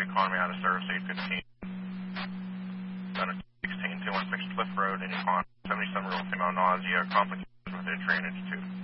economy out of service 815. On a 16, 216 Cliff Road in Yukon. 77-year-old female, nausea, complications with entry and attitude.